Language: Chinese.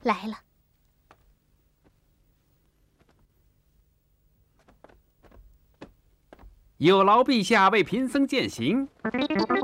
来了。 有劳陛下为贫僧饯行。